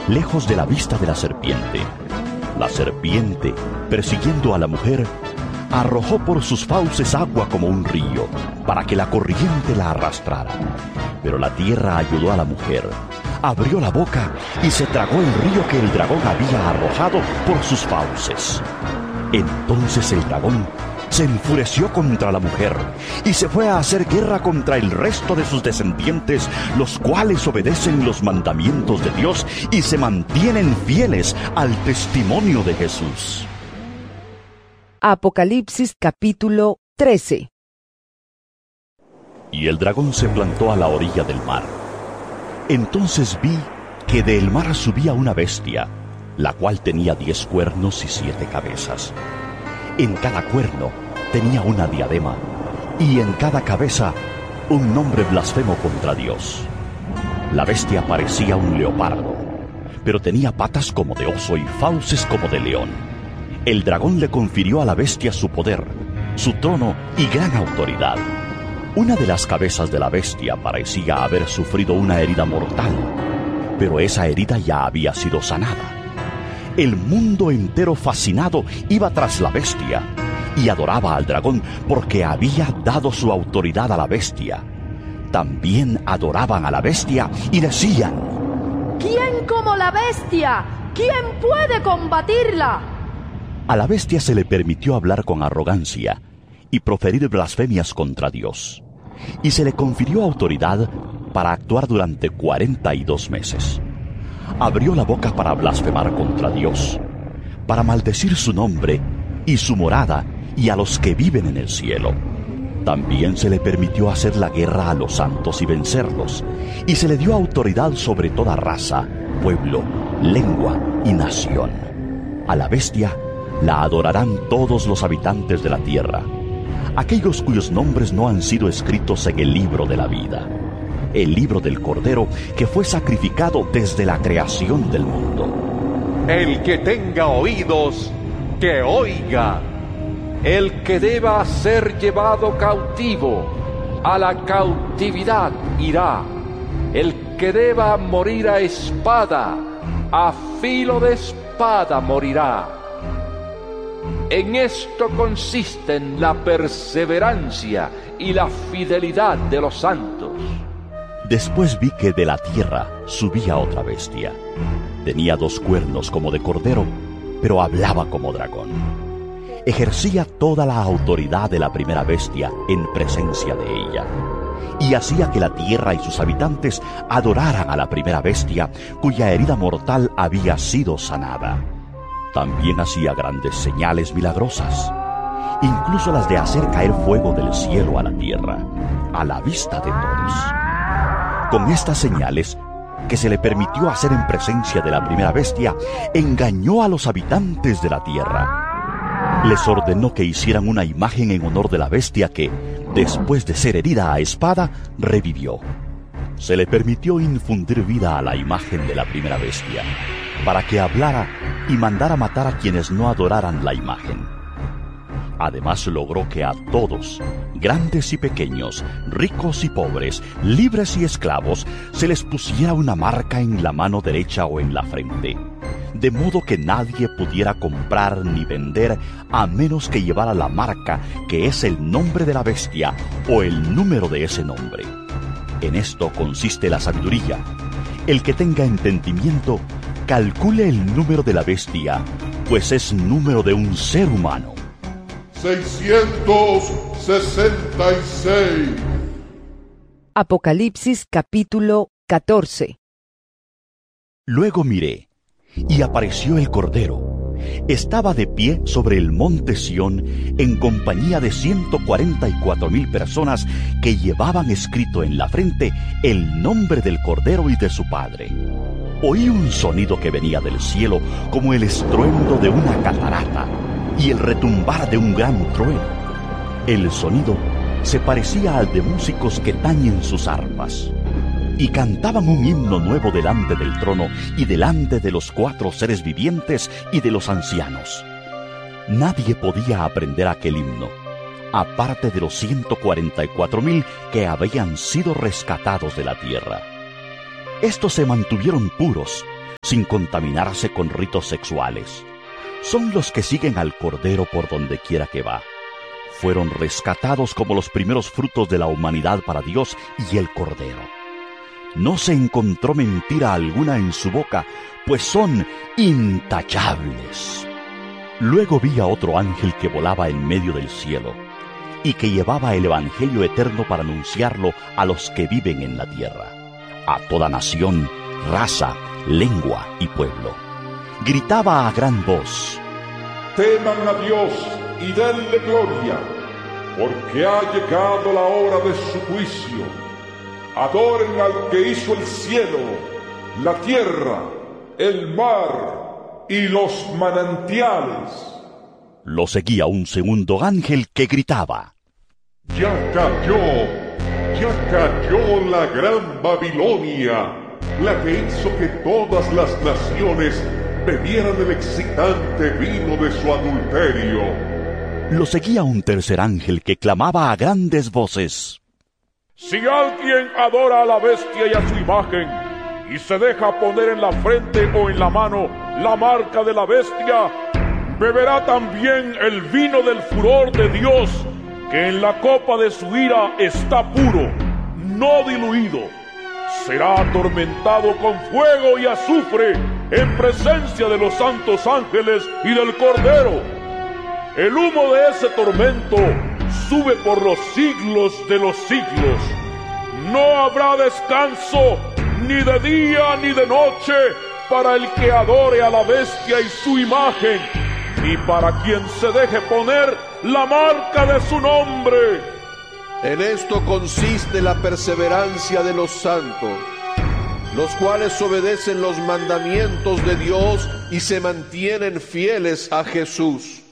lejos de la vista de la serpiente. La serpiente, persiguiendo a la mujer, arrojó por sus fauces agua como un río, para que la corriente la arrastrara. Pero la tierra ayudó a la mujer, abrió la boca y se tragó el río que el dragón había arrojado por sus fauces. Entonces el dragón se enfureció contra la mujer y se fue a hacer guerra contra el resto de sus descendientes, los cuales obedecen los mandamientos de Dios y se mantienen fieles al testimonio de Jesús. Apocalipsis capítulo 13. Y el dragón se plantó a la orilla del mar. Entonces vi que del mar subía una bestia, la cual tenía 10 cuernos y 7 cabezas. En cada cuerno tenía una diadema, y en cada cabeza un nombre blasfemo contra Dios. La bestia parecía un leopardo, pero tenía patas como de oso y fauces como de león. El dragón le confirió a la bestia su poder, su trono y gran autoridad. Una de las cabezas de la bestia parecía haber sufrido una herida mortal, pero esa herida ya había sido sanada. El mundo entero fascinado iba tras la bestia y adoraba al dragón porque había dado su autoridad a la bestia. También adoraban a la bestia y decían: ¿Quién como la bestia? ¿Quién puede combatirla? A la bestia se le permitió hablar con arrogancia y proferir blasfemias contra Dios, y se le confirió autoridad para actuar durante 42 meses. Abrió la boca para blasfemar contra Dios, para maldecir su nombre y su morada y a los que viven en el cielo. También se le permitió hacer la guerra a los santos y vencerlos, y se le dio autoridad sobre toda raza, pueblo, lengua y nación. A la bestia la adorarán todos los habitantes de la tierra, aquellos cuyos nombres no han sido escritos en el libro de la vida, el libro del Cordero que fue sacrificado desde la creación del mundo. El que tenga oídos, que oiga. El que deba ser llevado cautivo, a la cautividad irá. El que deba morir a espada, a filo de espada morirá. En esto consisten la perseverancia y la fidelidad de los santos. Después vi que de la tierra subía otra bestia. Tenía 2 cuernos como de cordero, pero hablaba como dragón. Ejercía toda la autoridad de la primera bestia en presencia de ella, y hacía que la tierra y sus habitantes adoraran a la primera bestia, cuya herida mortal había sido sanada. También hacía grandes señales milagrosas, incluso las de hacer caer fuego del cielo a la tierra, a la vista de todos. Con estas señales, que se le permitió hacer en presencia de la primera bestia, engañó a los habitantes de la tierra. Les ordenó que hicieran una imagen en honor de la bestia que, después de ser herida a espada, revivió. Se le permitió infundir vida a la imagen de la primera bestia, para que hablara y mandara matar a quienes no adoraran la imagen. Además logró que a todos, grandes y pequeños, ricos y pobres, libres y esclavos, se les pusiera una marca en la mano derecha o en la frente, de modo que nadie pudiera comprar ni vender a menos que llevara la marca, que es el nombre de la bestia o el número de ese nombre. En esto consiste la sabiduría. El que tenga entendimiento, calcule el número de la bestia, pues es número de un ser humano. 666. Apocalipsis capítulo 14. Luego miré, y apareció el Cordero. Estaba de pie sobre el monte Sión, en compañía de 144,000 personas que llevaban escrito en la frente el nombre del Cordero y de su Padre. Oí un sonido que venía del cielo como el estruendo de una catarata y el retumbar de un gran trueno. El sonido se parecía al de músicos que tañen sus arpas, y cantaban un himno nuevo delante del trono y delante de los 4 seres vivientes y de los ancianos. Nadie podía aprender aquel himno, aparte de los 144,000 que habían sido rescatados de la tierra. Estos se mantuvieron puros, sin contaminarse con ritos sexuales. Son los que siguen al Cordero por donde quiera que va. Fueron rescatados como los primeros frutos de la humanidad para Dios y el Cordero. No se encontró mentira alguna en su boca, pues son intachables. Luego vi a otro ángel que volaba en medio del cielo, y que llevaba el Evangelio eterno para anunciarlo a los que viven en la tierra, a toda nación, raza, lengua y pueblo. Gritaba a gran voz: teman a Dios y denle gloria, porque ha llegado la hora de su juicio. Adoren al que hizo el cielo, la tierra, el mar y los manantiales. Lo seguía un segundo ángel que gritaba: ya cayó la gran Babilonia, la que hizo que todas las naciones bebieran el excitante vino de su adulterio. Lo seguía un tercer ángel que clamaba a grandes voces: si alguien adora a la bestia y a su imagen, y se deja poner en la frente o en la mano la marca de la bestia, beberá también el vino del furor de Dios, que en la copa de su ira está puro, no diluido. Será atormentado con fuego y azufre en presencia de los santos ángeles y del Cordero. El humo de ese tormento sube por los siglos de los siglos. No habrá descanso ni de día ni de noche para el que adore a la bestia y su imagen, ni para quien se deje poner la marca de su nombre. En esto consiste la perseverancia de los santos, los cuales obedecen los mandamientos de Dios y se mantienen fieles a Jesús.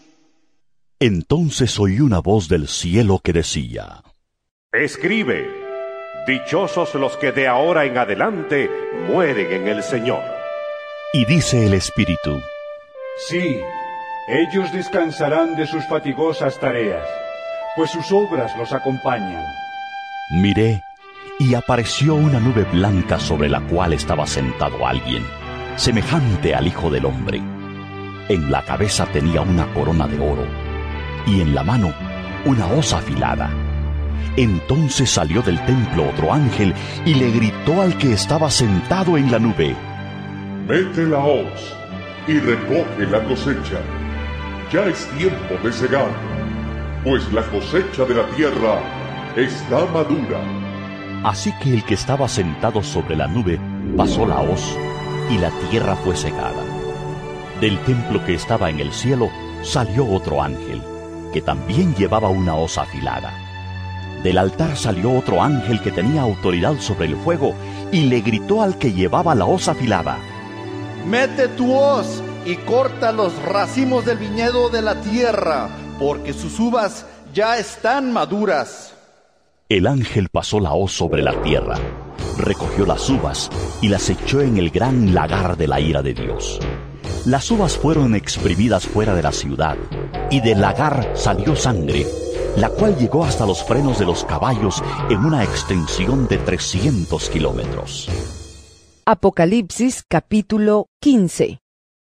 Entonces oí una voz del cielo que decía: escribe, dichosos los que de ahora en adelante mueren en el Señor. Y dice el Espíritu: sí, ellos descansarán de sus fatigosas tareas, pues sus obras los acompañan. Miré, y apareció una nube blanca sobre la cual estaba sentado alguien, semejante al Hijo del Hombre. En la cabeza tenía una corona de oro, y en la mano una hoz afilada. Entonces salió del templo otro ángel y le gritó al que estaba sentado en la nube: mete la hoz y recoge la cosecha. Ya es tiempo de cegar, pues la cosecha de la tierra está madura. Así que el que estaba sentado sobre la nube pasó la hoz, y la tierra fue cegada. Del templo que estaba en el cielo salió otro ángel, que también llevaba una hoz afilada. Del altar salió otro ángel que tenía autoridad sobre el fuego, y le gritó al que llevaba la hoz afilada: mete tu hoz y corta los racimos del viñedo de la tierra, porque sus uvas ya están maduras. El ángel pasó la hoz sobre la tierra, recogió las uvas y las echó en el gran lagar de la ira de Dios. Las uvas fueron exprimidas fuera de la ciudad, y del lagar salió sangre, la cual llegó hasta los frenos de los caballos en una extensión de 300 kilómetros. Apocalipsis capítulo 15.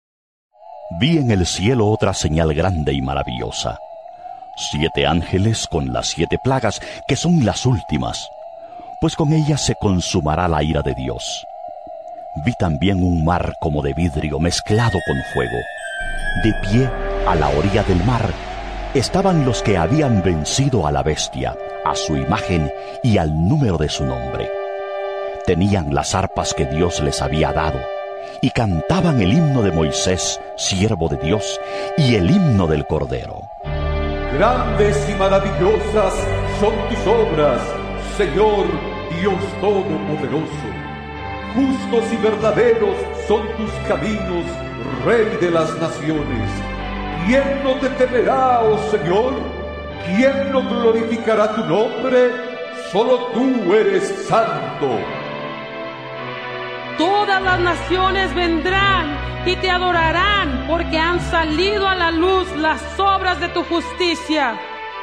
Vi en el cielo otra señal grande y maravillosa: 7 ángeles con las 7 plagas, que son las últimas, pues con ellas se consumará la ira de Dios. Vi también un mar como de vidrio mezclado con fuego. De pie a la orilla del mar estaban los que habían vencido a la bestia, a su imagen y al número de su nombre. Tenían las arpas que Dios les había dado, y cantaban el himno de Moisés, siervo de Dios, y el himno del Cordero. Grandes y maravillosas son tus obras, Señor Dios Todopoderoso. Justos y verdaderos son tus caminos, Rey de las naciones. ¿Quién no te temerá, oh Señor? ¿Quién no glorificará tu nombre? Solo tú eres santo. Todas las naciones vendrán y te adorarán, porque han salido a la luz las obras de tu justicia.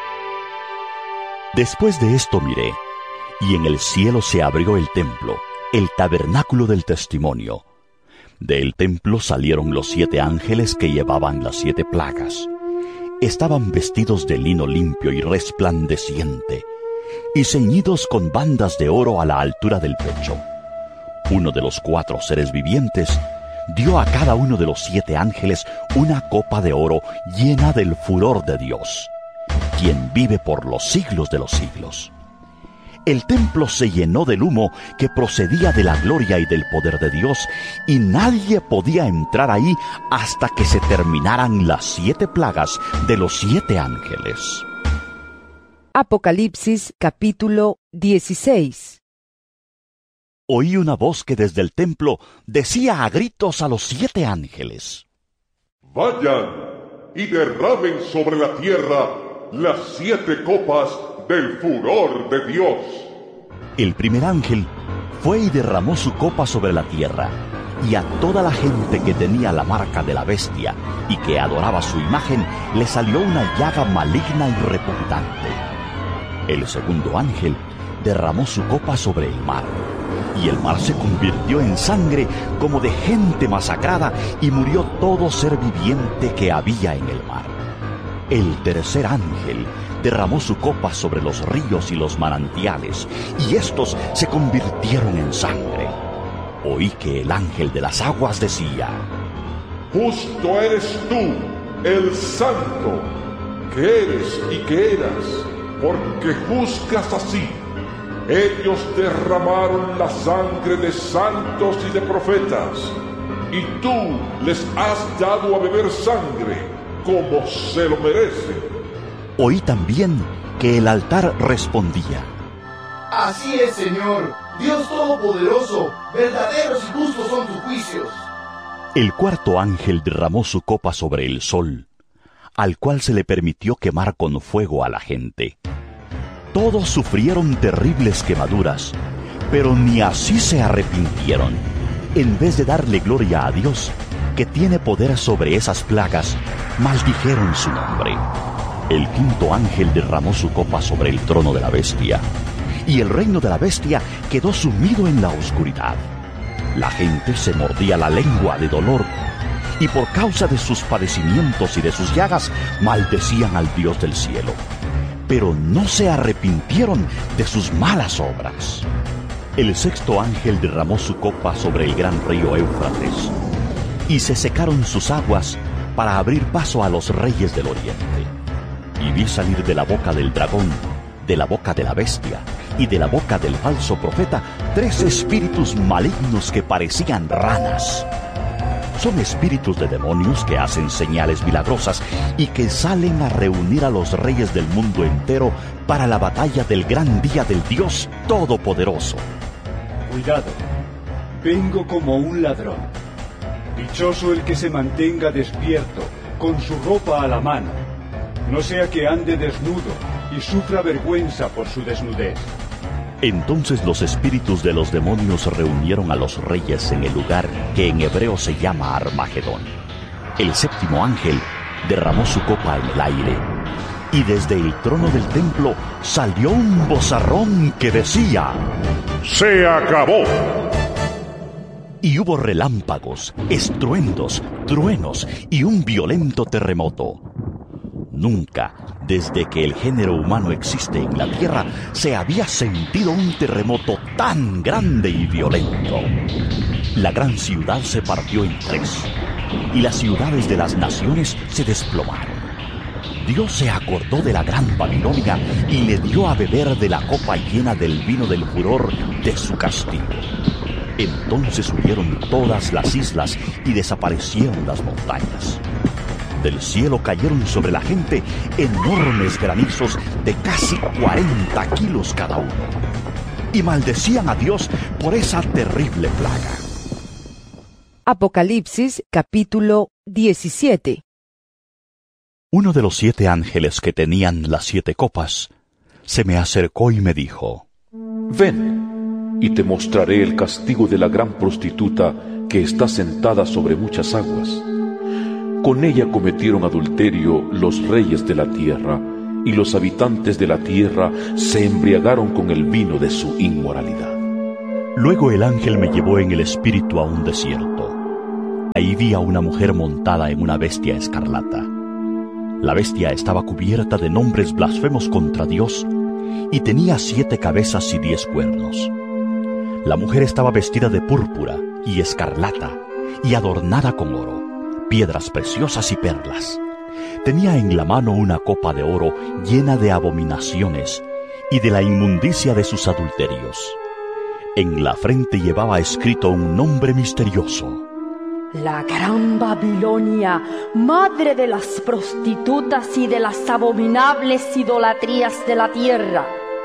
Después de esto miré, y en el cielo se abrió el templo, el tabernáculo del testimonio. Del templo salieron los 7 ángeles que llevaban las 7 plagas. Estaban vestidos de lino limpio y resplandeciente, y ceñidos con bandas de oro a la altura del pecho. Uno de los 4 seres vivientes dio a cada uno de los 7 ángeles una copa de oro llena del furor de Dios, quien vive por los siglos de los siglos. El templo se llenó del humo que procedía de la gloria y del poder de Dios, y nadie podía entrar ahí hasta que se terminaran las 7 plagas de los 7 ángeles. Apocalipsis capítulo 16. Oí una voz que desde el templo decía a gritos a los 7 ángeles: Vayan y derramen sobre la tierra las 7 copas del furor de Dios. El primer ángel fue y derramó su copa sobre la tierra, y a toda la gente que tenía la marca de la bestia y que adoraba su imagen le salió una llaga maligna y repugnante. El segundo ángel derramó su copa sobre el mar, y el mar se convirtió en sangre como de gente masacrada, y murió todo ser viviente que había en el mar. El tercer ángel derramó su copa sobre los ríos y los manantiales, y estos se convirtieron en sangre. Oí que el ángel de las aguas decía: Justo eres tú, el santo, que eres y que eras, porque juzgas así. Ellos derramaron la sangre de santos y de profetas, y tú les has dado a beber sangre como se lo merecen. Oí también que el altar respondía: Así es, Señor, Dios Todopoderoso, verdaderos y justos son tus juicios. El cuarto ángel derramó su copa sobre el sol, al cual se le permitió quemar con fuego a la gente. Todos sufrieron terribles quemaduras, pero ni así se arrepintieron. En vez de darle gloria a Dios, que tiene poder sobre esas plagas, maldijeron su nombre. El quinto ángel derramó su copa sobre el trono de la bestia, y el reino de la bestia quedó sumido en la oscuridad. La gente se mordía la lengua de dolor, y por causa de sus padecimientos y de sus llagas, maldecían al Dios del cielo. Pero no se arrepintieron de sus malas obras. El sexto ángel derramó su copa sobre el gran río Éufrates, y se secaron sus aguas para abrir paso a los reyes del oriente. Y vi salir de la boca del dragón, de la boca de la bestia y de la boca del falso profeta 3 espíritus malignos que parecían ranas. Son espíritus de demonios que hacen señales milagrosas y que salen a reunir a los reyes del mundo entero para la batalla del gran día del Dios Todopoderoso. Cuidado, vengo como un ladrón. Dichoso el que se mantenga despierto, con su ropa a la mano, no sea que ande desnudo y sufra vergüenza por su desnudez. Entonces los espíritus de los demonios reunieron a los reyes en el lugar que en hebreo se llama Armagedón. El séptimo ángel derramó su copa en el aire, y desde el trono del templo salió un vozarrón que decía: ¡Se acabó! Y hubo relámpagos, estruendos, truenos y un violento terremoto. Nunca, desde que el género humano existe en la tierra, se había sentido un terremoto tan grande y violento. La gran ciudad se partió en 3, y las ciudades de las naciones se desplomaron. Dios se acordó de la gran Babilonia y le dio a beber de la copa llena del vino del furor de su castigo. Entonces huyeron todas las islas y desaparecieron las montañas. Del cielo cayeron sobre la gente enormes granizos de casi 40 kilos cada uno, y maldecían a Dios por esa terrible plaga. Apocalipsis capítulo 17. Uno de los 7 ángeles que tenían las 7 copas se me acercó y me dijo: Ven, y te mostraré el castigo de la gran prostituta que está sentada sobre muchas aguas. Con ella cometieron adulterio los reyes de la tierra, y los habitantes de la tierra se embriagaron con el vino de su inmoralidad. Luego el ángel me llevó en el espíritu a un desierto, Ahí vi a una mujer montada en una bestia escarlata. La bestia estaba cubierta de nombres blasfemos contra Dios y tenía 7 cabezas y 10 cuernos. La mujer estaba vestida de púrpura y escarlata y adornada con oro, piedras preciosas y perlas. Tenía en la mano una copa de oro llena de abominaciones y de la inmundicia de sus adulterios. En la frente llevaba escrito un nombre misterioso: La Gran Babilonia, madre de las prostitutas y de las abominables idolatrías de la tierra.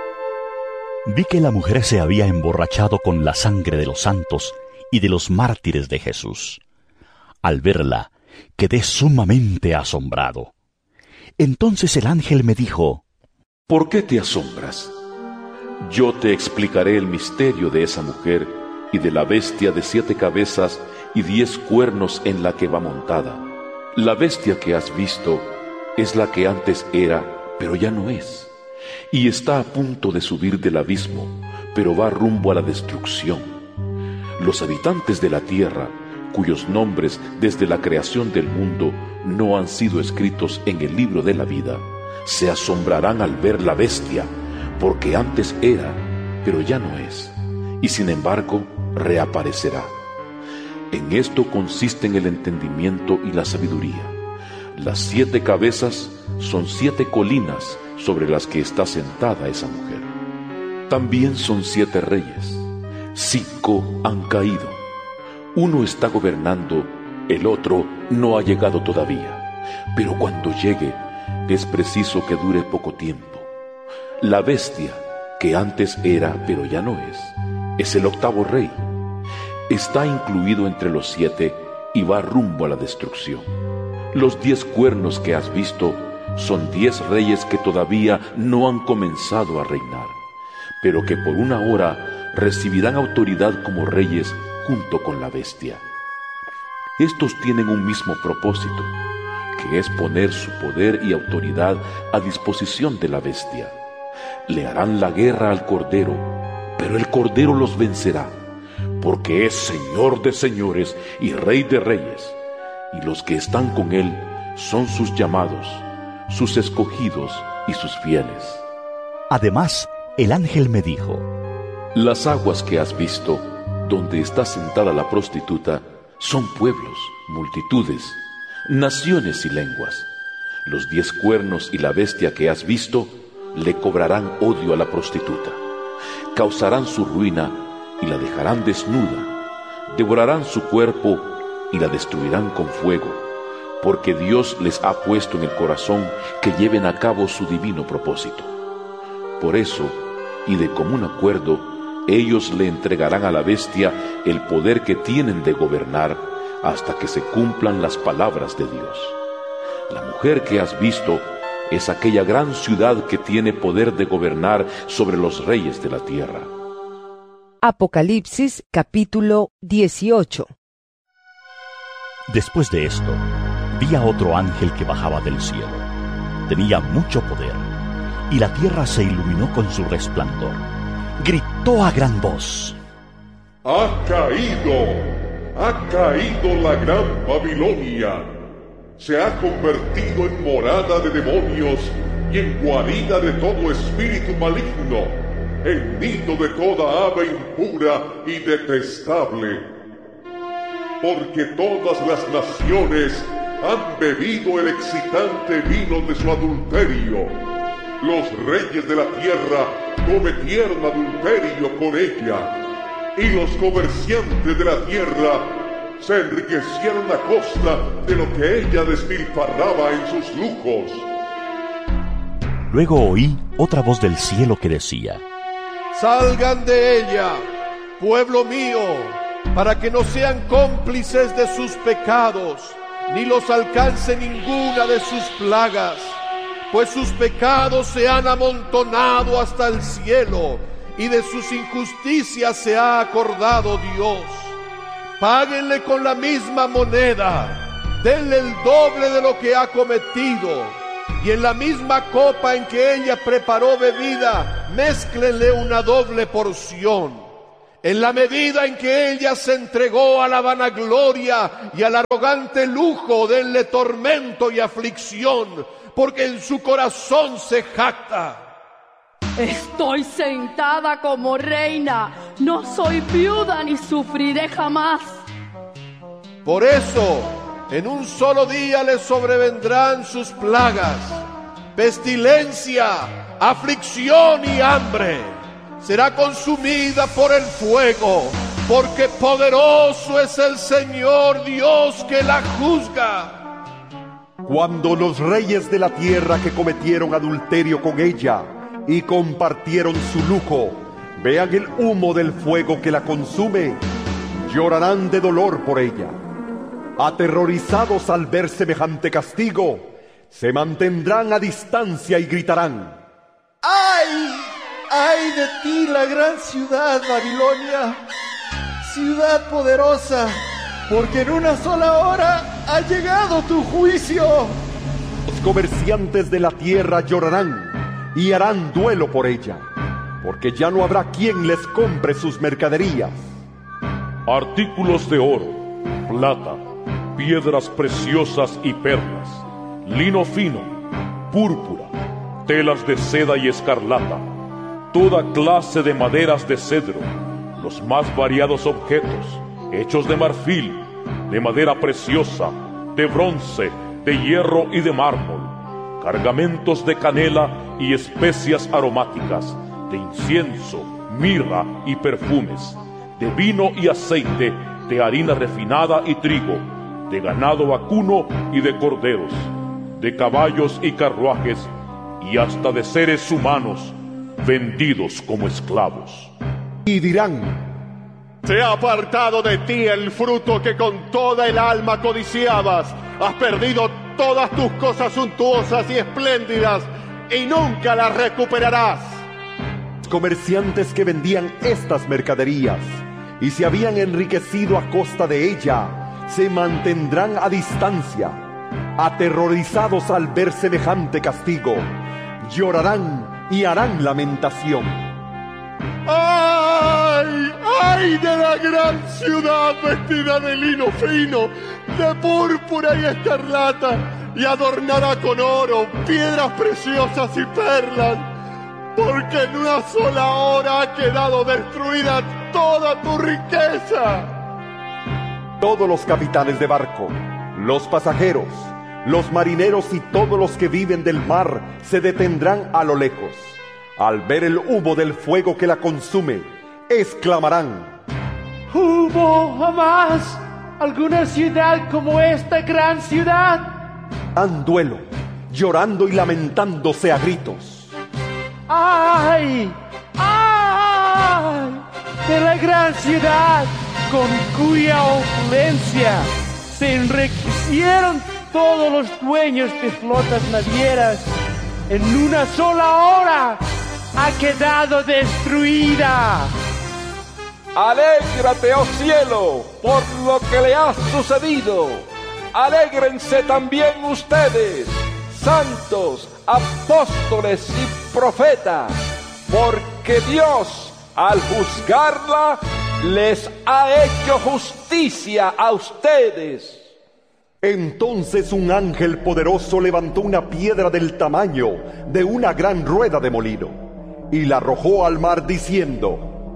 Vi que la mujer se había emborrachado con la sangre de los santos y de los mártires de Jesús. Al verla, quedé sumamente asombrado. Entonces el ángel me dijo: ¿Por qué te asombras? Yo te explicaré el misterio de esa mujer y de la bestia de 7 cabezas y 10 cuernos en la que va montada. La bestia que has visto es la que antes era, pero ya no es, y está a punto de subir del abismo, pero va rumbo a la destrucción. Los habitantes de la tierra, cuyos nombres desde la creación del mundo no han sido escritos en el libro de la vida, se asombrarán al ver la bestia, porque antes era, pero ya no es, y sin embargo reaparecerá. En esto consisten el entendimiento y la sabiduría. Las 7 cabezas son 7 colinas sobre las que está sentada esa mujer. También son 7 reyes. 5 han caído. Uno está gobernando, el otro no ha llegado todavía. Pero cuando llegue, es preciso que dure poco tiempo. La bestia, que antes era, pero ya no es el 8º rey. Está incluido entre los 7 y va rumbo a la destrucción. Los 10 cuernos que has visto son 10 reyes que todavía no han comenzado a reinar, pero que por una hora recibirán autoridad como reyes junto con la bestia. Estos tienen un mismo propósito, que es poner su poder y autoridad a disposición de la bestia. Le harán la guerra al Cordero, pero el Cordero los vencerá, porque es Señor de señores y Rey de reyes, y los que están con Él son sus llamados, sus escogidos y sus fieles. Además, el ángel me dijo: Las aguas que has visto, donde está sentada la prostituta, son pueblos, multitudes, naciones y lenguas. Los 10 cuernos y la bestia que has visto le cobrarán odio a la prostituta, causarán su ruina y la dejarán desnuda, devorarán su cuerpo y la destruirán con fuego, porque Dios les ha puesto en el corazón que lleven a cabo su divino propósito. Por eso, y de común acuerdo, ellos le entregarán a la bestia el poder que tienen de gobernar hasta que se cumplan las palabras de Dios. La mujer que has visto es aquella gran ciudad que tiene poder de gobernar sobre los reyes de la tierra. Apocalipsis capítulo 18. Después de esto, vi a otro ángel que bajaba del cielo. Tenía mucho poder, y la tierra se iluminó con su resplandor. Gritó a gran voz: ¡Ha caído la gran Babilonia! Se ha convertido en morada de demonios y en guarida de todo espíritu maligno, en nido de toda ave impura y detestable. Porque todas las naciones han bebido el excitante vino de su adulterio. Los reyes de la tierra cometieron adulterio con ella, y los comerciantes de la tierra se enriquecieron a costa de lo que ella despilfarraba en sus lujos. Luego oí otra voz del cielo que decía: Salgan de ella, pueblo mío, para que no sean cómplices de sus pecados, ni los alcance ninguna de sus plagas, pues sus pecados se han amontonado hasta el cielo, y de sus injusticias se ha acordado Dios. Páguenle con la misma moneda, denle el doble de lo que ha cometido, y en la misma copa en que ella preparó bebida, mézclenle una doble porción. en la medida en que ella se entregó a la vanagloria y al arrogante lujo, denle tormento y aflicción, porque en su corazón se jacta. Estoy sentada como reina, no soy viuda ni sufriré jamás. Por eso, en un solo día le sobrevendrán sus plagas, pestilencia, aflicción y hambre. Será consumida por el fuego, porque poderoso es el Señor Dios que la juzga. Cuando los reyes de la tierra que cometieron adulterio con ella y compartieron su lujo, vean el humo del fuego que la consume, llorarán de dolor por ella. Aterrorizados al ver semejante castigo, se mantendrán a distancia y gritarán: ¡Ay! ¡Ay de ti, la gran ciudad, Babilonia! Ciudad poderosa, porque en una sola hora ha llegado tu juicio. Los comerciantes de la tierra llorarán y harán duelo por ella, porque ya no habrá quien les compre sus mercaderías. Artículos de oro, plata, piedras preciosas y perlas, lino fino, púrpura, telas de seda y escarlata, toda clase de maderas de cedro, los más variados objetos, hechos de marfil, de madera preciosa, de bronce, de hierro y de mármol, cargamentos de canela y especias aromáticas, de incienso, mirra y perfumes, de vino y aceite, de harina refinada y trigo, de ganado vacuno y de corderos, de caballos y carruajes, y hasta de seres humanos vendidos como esclavos. Y dirán: se ha apartado de ti el fruto que con toda el alma codiciabas. Has perdido todas tus cosas suntuosas y espléndidas y nunca las recuperarás. Los comerciantes que vendían estas mercaderías y se habían enriquecido a costa de ella, se mantendrán a distancia, aterrorizados al ver semejante castigo. Llorarán y harán lamentación. ¡Ay! ¡Ay de la gran ciudad vestida de lino fino, de púrpura y escarlata, y adornada con oro, piedras preciosas y perlas! Porque en una sola hora ha quedado destruida toda tu riqueza. Todos los capitanes de barco, los pasajeros, los marineros y todos los que viven del mar se detendrán a lo lejos. Al ver el humo del fuego que la consume, exclamarán: ¿Hubo jamás alguna ciudad como esta gran ciudad? Dan duelo, llorando y lamentándose a gritos. ¡Ay! ¡Ay! De la gran ciudad con cuya opulencia se enriquecieron todos los dueños de flotas navieras. En una sola hora ha quedado destruida. Alégrate, oh cielo, por lo que le ha sucedido. Alégrense también ustedes, santos, apóstoles y profetas, porque Dios, al juzgarla, les ha hecho justicia a ustedes. Entonces un ángel poderoso levantó una piedra del tamaño de una gran rueda de molino y la arrojó al mar diciendo: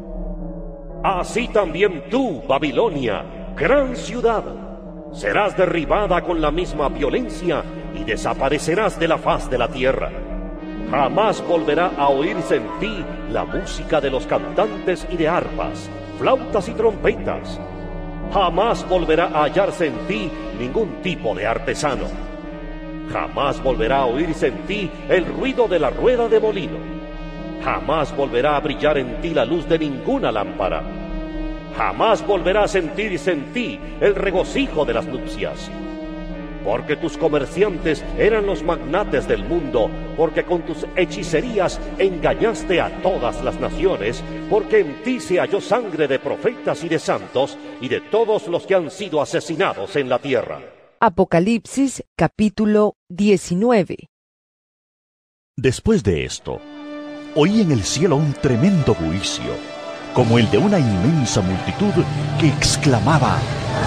así también tú, Babilonia, gran ciudad, serás derribada con la misma violencia y desaparecerás de la faz de la tierra. Jamás volverá a oírse en ti la música de los cantantes y de arpas, flautas y trompetas. Jamás volverá a hallarse en ti ningún tipo de artesano. Jamás volverá a oírse en ti el ruido de la rueda de molino. Jamás volverá a brillar en ti la luz de ninguna lámpara. Jamás volverá a sentirse en ti el regocijo de las nupcias. Porque tus comerciantes eran los magnates del mundo, porque con tus hechicerías engañaste a todas las naciones, porque en ti se halló sangre de profetas y de santos, y de todos los que han sido asesinados en la tierra. Apocalipsis capítulo 19. Después de esto, oí en el cielo un tremendo juicio, como el de una inmensa multitud que exclamaba: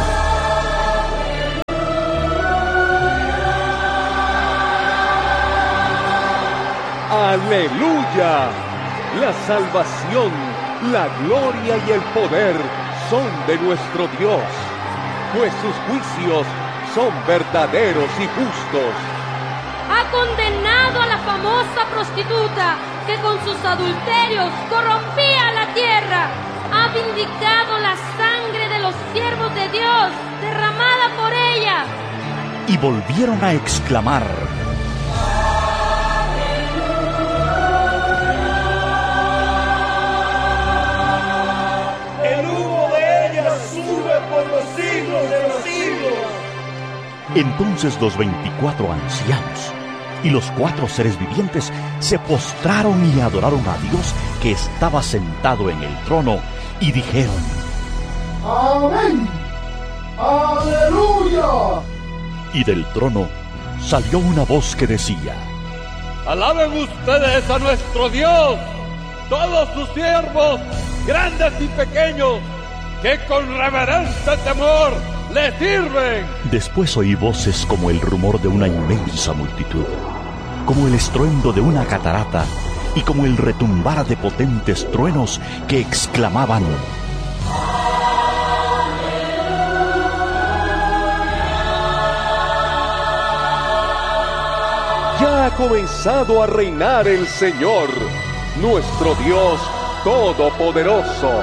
¡Aleluya! La salvación, la gloria y el poder son de nuestro Dios, pues sus juicios son verdaderos y justos. Ha condenado a la famosa prostituta que con sus adulterios corrompía la tierra. Ha vindicado la sangre de los siervos de Dios derramada por ella. Y volvieron a exclamar: El humo de ella sube por los siglos de los siglos. Entonces los 24 ancianos y los 4 seres vivientes se postraron y adoraron a Dios que estaba sentado en el trono, y dijeron: ¡Amén! ¡Aleluya! Y del trono salió una voz que decía: ¡Alaben ustedes a nuestro Dios, todos sus siervos, grandes y pequeños, que con reverente temor le sirven! Después oí voces como el rumor de una inmensa multitud, como el estruendo de una catarata y como el retumbar de potentes truenos que exclamaban: Ya ha comenzado a reinar el Señor, nuestro Dios Todopoderoso.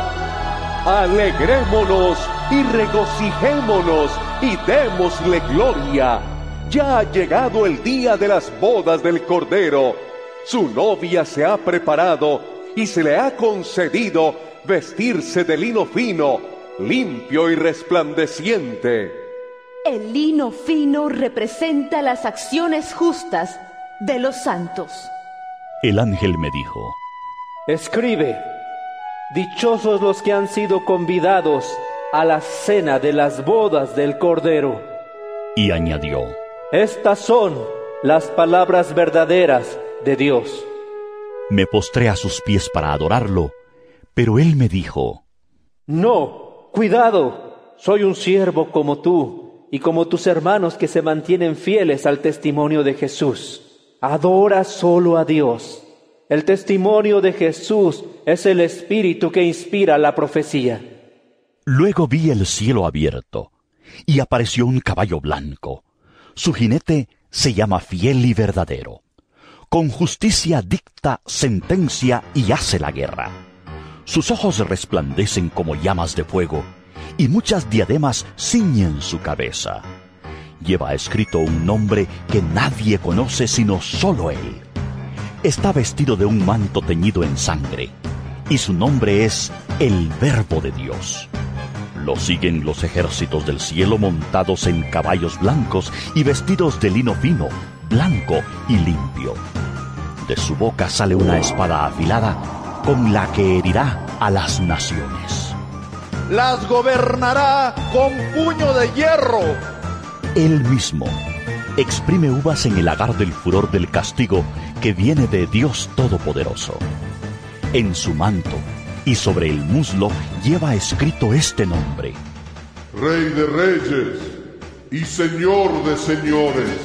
Alegrémonos y regocijémonos y démosle gloria. Ya ha llegado el día de las bodas del Cordero. Su novia se ha preparado y se le ha concedido vestirse de lino fino, limpio y resplandeciente. El lino fino representa las acciones justas de los santos. El ángel me dijo: Escribe: dichosos los que han sido convidados a la cena de las bodas del Cordero. Y añadió: Estas son las palabras verdaderas de Dios. Me postré a sus pies para adorarlo, pero él me dijo: No, cuidado, soy un siervo como tú y como tus hermanos que se mantienen fieles al testimonio de Jesús. Adora solo a Dios. El testimonio de Jesús es el espíritu que inspira la profecía. Luego vi el cielo abierto, y apareció un caballo blanco. Su jinete se llama Fiel y Verdadero. Con justicia dicta sentencia y hace la guerra. Sus ojos resplandecen como llamas de fuego, y muchas diademas ciñen su cabeza. Lleva escrito un nombre que nadie conoce sino solo él. Está vestido de un manto teñido en sangre, y su nombre es el Verbo de Dios. Lo siguen los ejércitos del cielo montados en caballos blancos y vestidos de lino fino, blanco y limpio. De su boca sale una espada afilada con la que herirá a las naciones. Las gobernará con puño de hierro. Él mismo exprime uvas en el lagar del furor del castigo que viene de Dios Todopoderoso. En su manto y sobre el muslo lleva escrito este nombre: Rey de Reyes y Señor de Señores.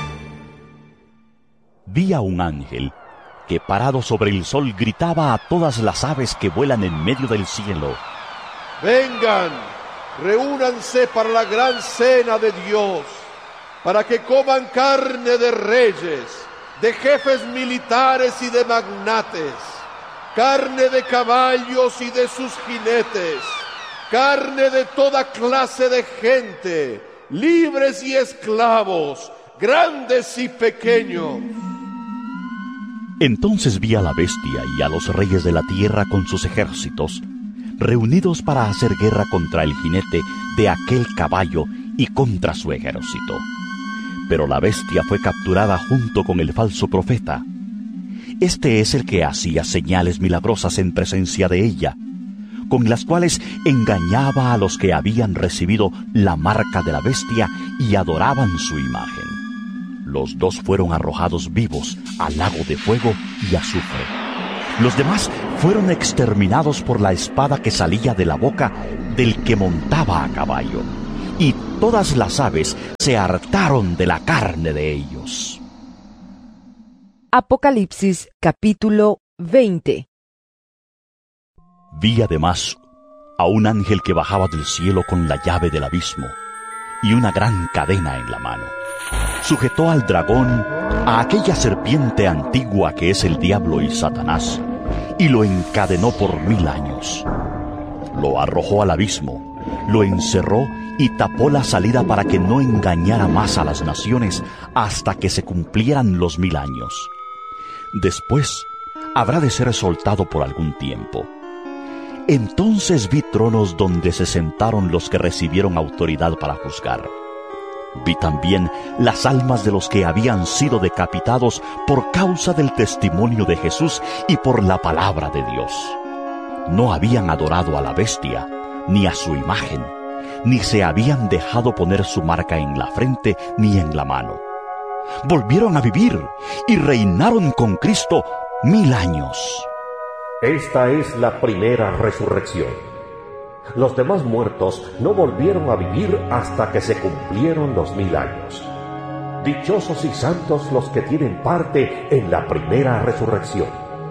Vi a un ángel que parado sobre el sol gritaba a todas las aves que vuelan en medio del cielo: Vengan, reúnanse para la gran cena de Dios, para que coman carne de reyes, de jefes militares y de magnates, carne de caballos y de sus jinetes, carne de toda clase de gente, libres y esclavos, grandes y pequeños. Entonces vi a la bestia y a los reyes de la tierra con sus ejércitos, reunidos para hacer guerra contra el jinete de aquel caballo y contra su ejército. Pero la bestia fue capturada junto con el falso profeta. Este es el que hacía señales milagrosas en presencia de ella, con las cuales engañaba a los que habían recibido la marca de la bestia y adoraban su imagen. Los dos fueron arrojados vivos al lago de fuego y azufre. Los demás fueron exterminados por la espada que salía de la boca del que montaba a caballo, y todas las aves se hartaron de la carne de ellos. Apocalipsis capítulo 20. Vi además a un ángel que bajaba del cielo con la llave del abismo y una gran cadena en la mano. Sujetó al dragón, a aquella serpiente antigua que es el diablo y Satanás, y lo encadenó por 1000 años. Lo arrojó al abismo, lo encerró y tapó la salida para que no engañara más a las naciones hasta que se cumplieran los 1000 años. Después habrá de ser soltado por algún tiempo. Entonces vi tronos donde se sentaron los que recibieron autoridad para juzgar. Vi también las almas de los que habían sido decapitados por causa del testimonio de Jesús y por la palabra de Dios. No habían adorado a la bestia, ni a su imagen, ni se habían dejado poner su marca en la frente ni en la mano. Volvieron a vivir y reinaron con Cristo 1000 años. Esta es la primera resurrección. Los demás muertos no volvieron a vivir hasta que se cumplieron los 1000 años. Dichosos y santos los que tienen parte en la primera resurrección.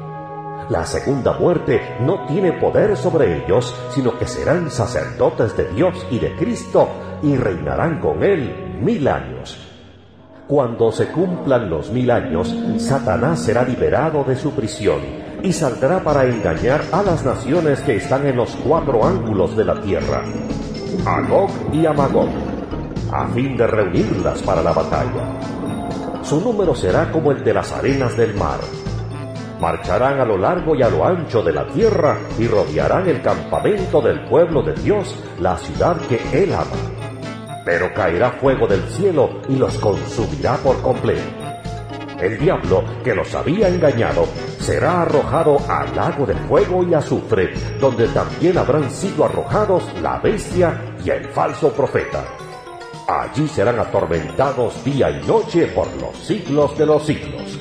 La segunda muerte no tiene poder sobre ellos, sino que serán sacerdotes de Dios y de Cristo y reinarán con Él 1000 años. Cuando se cumplan los 1000 años, Satanás será liberado de su prisión y saldrá para engañar a las naciones que están en los 4 ángulos de la tierra, a Gog y a Magog, a fin de reunirlas para la batalla. Su número será como el de las arenas del mar. Marcharán a lo largo y a lo ancho de la tierra y rodearán el campamento del pueblo de Dios, la ciudad que Él ama. Pero caerá fuego del cielo y los consumirá por completo. El diablo que los había engañado será arrojado al lago de fuego y azufre, donde también habrán sido arrojados la bestia y el falso profeta. Allí serán atormentados día y noche por los siglos de los siglos.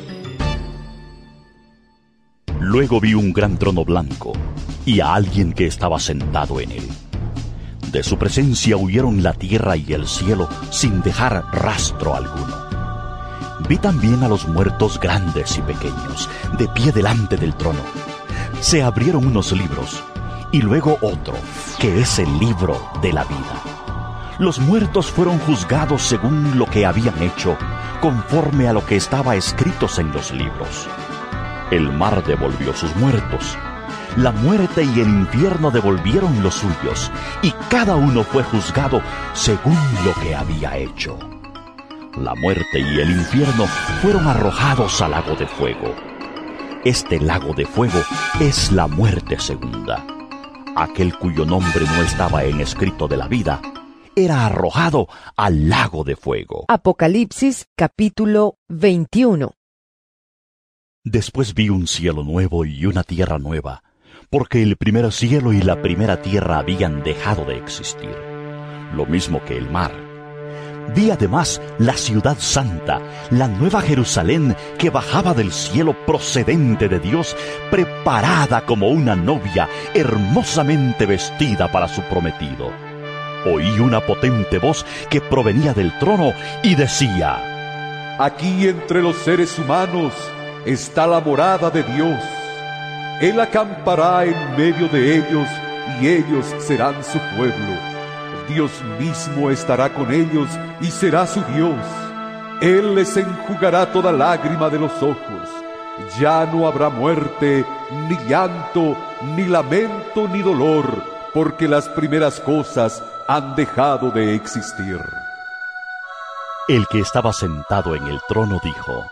Luego vi un gran trono blanco y a alguien que estaba sentado en él. De su presencia huyeron la tierra y el cielo sin dejar rastro alguno. Vi también a los muertos grandes y pequeños, de pie delante del trono. Se abrieron unos libros, y luego otro, que es el libro de la vida. Los muertos fueron juzgados según lo que habían hecho, conforme a lo que estaba escritos en los libros. El mar devolvió sus muertos. La muerte y el infierno devolvieron los suyos, y cada uno fue juzgado según lo que había hecho. La muerte y el infierno fueron arrojados al lago de fuego. Este lago de fuego es la muerte segunda. Aquel cuyo nombre no estaba en escrito de la vida era arrojado al lago de fuego. Apocalipsis capítulo 21. Después vi un cielo nuevo y una tierra nueva, porque el primer cielo y la primera tierra habían dejado de existir, lo mismo que el mar. Vi además la ciudad santa, la nueva Jerusalén, que bajaba del cielo procedente de Dios, preparada como una novia, hermosamente vestida para su prometido. Oí una potente voz que provenía del trono y decía: Aquí entre los seres humanos está la morada de Dios. Él acampará en medio de ellos, y ellos serán su pueblo. Dios mismo estará con ellos, y será su Dios. Él les enjugará toda lágrima de los ojos. Ya no habrá muerte, ni llanto, ni lamento, ni dolor, porque las primeras cosas han dejado de existir. El que estaba sentado en el trono dijo: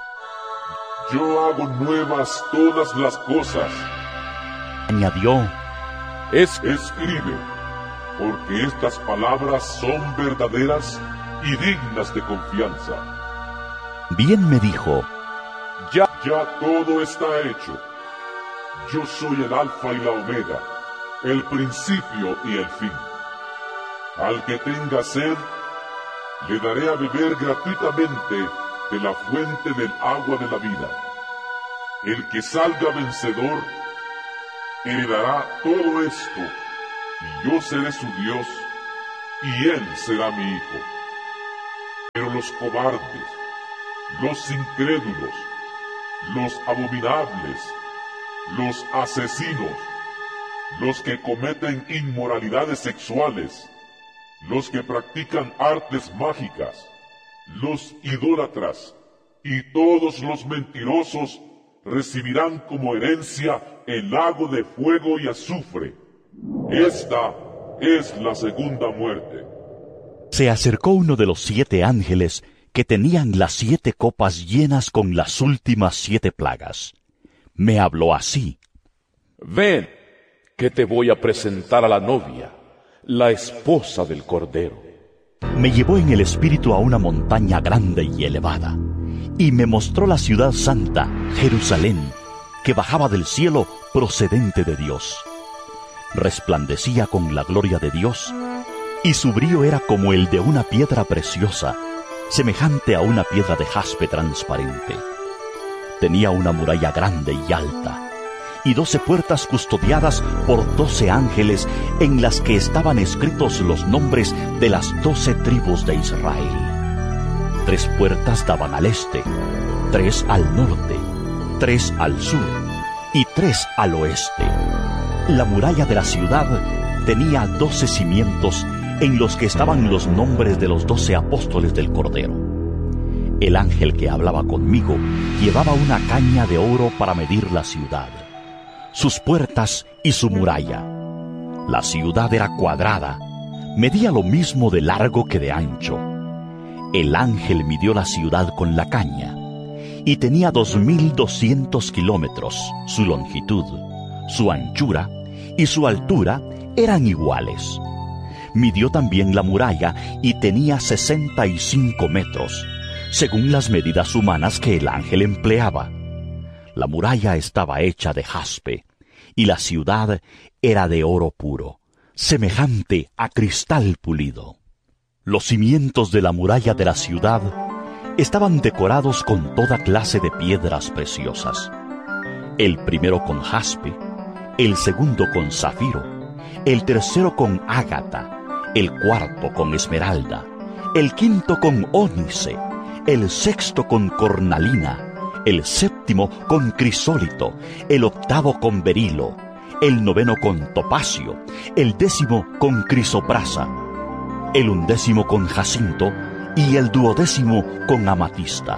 Yo hago nuevas todas las cosas. Añadió: Escribe, porque estas palabras son verdaderas y dignas de confianza. Bien me dijo: Ya todo está hecho. Yo soy el Alfa y la Omega, el principio y el fin. Al que tenga sed, le daré a beber gratuitamente de la fuente del agua de la vida. El que salga vencedor heredará todo esto, y yo seré su Dios, y él será mi hijo. Pero los cobardes, los incrédulos, los abominables, los asesinos, los que cometen inmoralidades sexuales, los que practican artes mágicas, los idólatras y todos los mentirosos recibirán como herencia el lago de fuego y azufre. Esta es la segunda muerte. Se acercó uno de los 7 ángeles que tenían las 7 copas llenas con las últimas 7 plagas. Me habló así: Ven, que te voy a presentar a la novia, la esposa del Cordero. Me llevó en el espíritu a una montaña grande y elevada, y me mostró la ciudad santa, Jerusalén, que bajaba del cielo procedente de Dios. Resplandecía con la gloria de Dios, y su brillo era como el de una piedra preciosa, semejante a una piedra de jaspe transparente. Tenía una muralla grande y alta, y 12 puertas custodiadas por 12 ángeles, en las que estaban escritos los nombres de las 12 tribus de Israel. 3 puertas daban al este, 3 al norte, 3 al sur y 3 al oeste. La muralla de la ciudad tenía 12 cimientos, en los que estaban los nombres de los 12 apóstoles del Cordero. El ángel que hablaba conmigo llevaba una caña de oro para medir la ciudad, sus puertas y su muralla. La ciudad era cuadrada, medía lo mismo de largo que de ancho. El ángel midió la ciudad con la caña, y tenía 2200 kilómetros. Su longitud, su anchura y su altura eran iguales. Midió también la muralla y tenía 65 metros, según las medidas humanas que el ángel empleaba. La muralla estaba hecha de jaspe, y la ciudad era de oro puro, semejante a cristal pulido. Los cimientos de la muralla de la ciudad estaban decorados con toda clase de piedras preciosas. El primero con jaspe, el segundo con zafiro, el tercero con ágata, el cuarto con esmeralda, el quinto con ónice, el sexto con cornalina, el séptimo con crisólito, el octavo con berilo, el noveno con topacio, el 10º con crisoprasa, el 11º con jacinto y el 12º con amatista.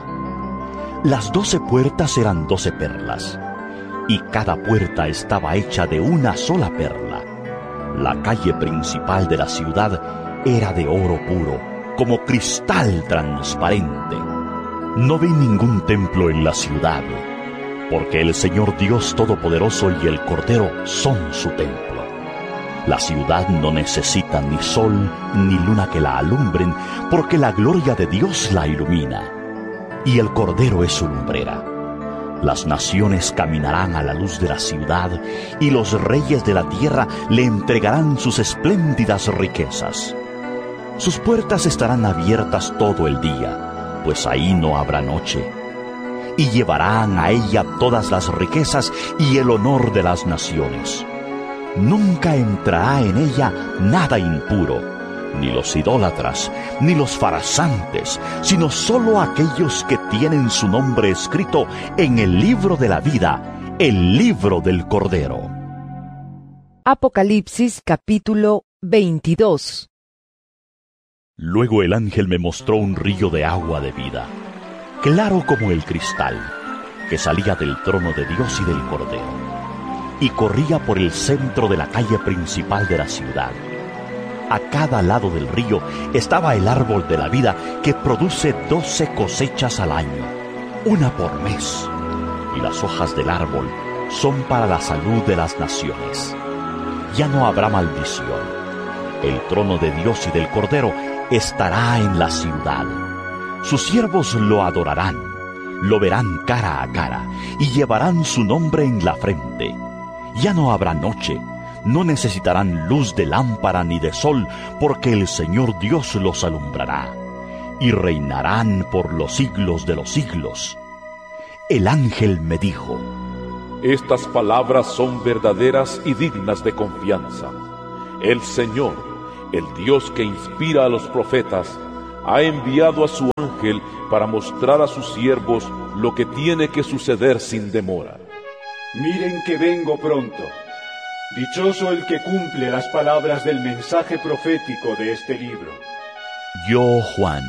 Las 12 puertas eran 12 perlas, y cada puerta estaba hecha de una sola perla. La calle principal de la ciudad era de oro puro, como cristal transparente. No vi ningún templo en la ciudad, porque el Señor Dios Todopoderoso y el Cordero son su templo. La ciudad no necesita ni sol ni luna que la alumbren, porque la gloria de Dios la ilumina, y el Cordero es su lumbrera. Las naciones caminarán a la luz de la ciudad, y los reyes de la tierra le entregarán sus espléndidas riquezas. Sus puertas estarán abiertas todo el día, pues ahí no habrá noche, y llevarán a ella todas las riquezas y el honor de las naciones. Nunca entrará en ella nada impuro, ni los idólatras, ni los farsantes, sino solo aquellos que tienen su nombre escrito en el libro de la vida, el libro del Cordero. Apocalipsis capítulo 22. Luego el ángel me mostró un río de agua de vida, claro como el cristal, que salía del trono de Dios y del Cordero, y corría por el centro de la calle principal de la ciudad. A cada lado del río estaba el árbol de la vida, que produce 12 cosechas al año, una por mes, y las hojas del árbol son para la salud de las naciones. Ya no habrá maldición. El trono de Dios y del Cordero estará en la ciudad. Sus siervos lo adorarán, lo verán cara a cara, y llevarán su nombre en la frente. Ya no habrá noche, no necesitarán luz de lámpara ni de sol, porque el Señor Dios los alumbrará, y reinarán por los siglos de los siglos. El ángel me dijo: Estas palabras son verdaderas y dignas de confianza. El Señor, el Dios que inspira a los profetas, ha enviado a su ángel para mostrar a sus siervos lo que tiene que suceder sin demora. Miren que vengo pronto. Dichoso el que cumple las palabras del mensaje profético de este libro. Yo, Juan,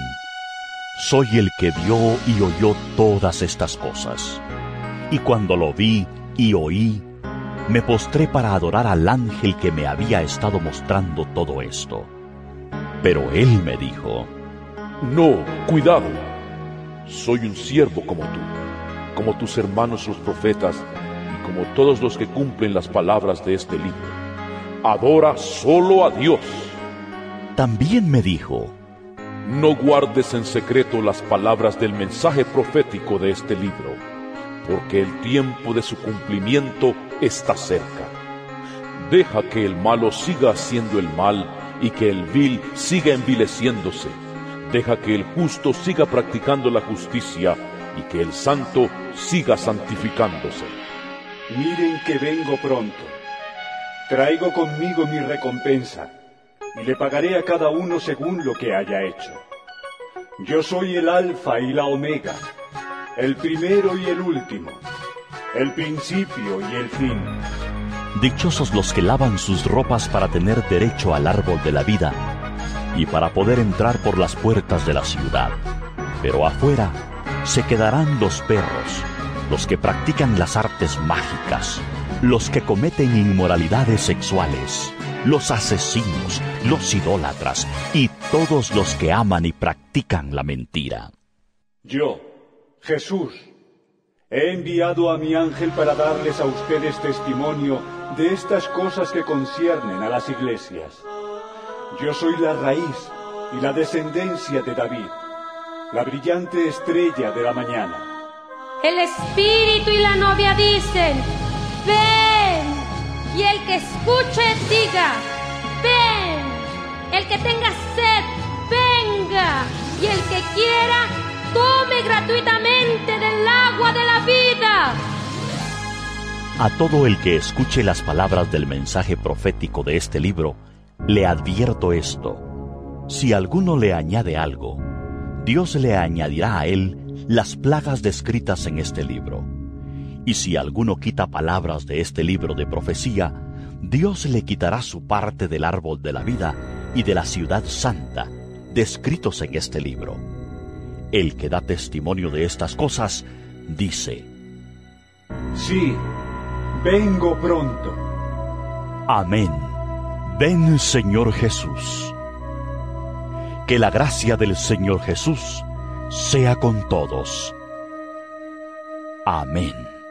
soy el que vio y oyó todas estas cosas. Y cuando lo vi y oí, me postré para adorar al ángel que me había estado mostrando todo esto. Pero él me dijo: No, cuidado. Soy un siervo como tú, como tus hermanos los profetas, y como todos los que cumplen las palabras de este libro. Adora solo a Dios. También me dijo: No guardes en secreto las palabras del mensaje profético de este libro, porque el tiempo de su cumplimiento está cerca. Deja que el malo siga haciendo el mal y que el vil siga envileciéndose. Deja que el justo siga practicando la justicia y que el santo siga santificándose. Miren que vengo pronto. Traigo conmigo mi recompensa y le pagaré a cada uno según lo que haya hecho. Yo soy el Alfa y la Omega, el primero y el último, el principio y el fin. Dichosos los que lavan sus ropas para tener derecho al árbol de la vida y para poder entrar por las puertas de la ciudad. Pero afuera se quedarán los perros, los que practican las artes mágicas, los que cometen inmoralidades sexuales, los asesinos, los idólatras y todos los que aman y practican la mentira. Yo, Jesús, he enviado a mi ángel para darles a ustedes testimonio de estas cosas que conciernen a las iglesias. Yo soy la raíz y la descendencia de David, la brillante estrella de la mañana. El Espíritu y la novia dicen: ven. Y el que escuche diga: ven. El que tenga sed, venga. Y el que quiera, tome gratuitamente del agua de la vida. A todo el que escuche las palabras del mensaje profético de este libro, le advierto esto: si alguno le añade algo, Dios le añadirá a él las plagas descritas en este libro. Y si alguno quita palabras de este libro de profecía, Dios le quitará su parte del árbol de la vida y de la ciudad santa, descritos en este libro. El que da testimonio de estas cosas dice: Sí, vengo pronto. Amén. Ven, Señor Jesús. Que la gracia del Señor Jesús sea con todos. Amén.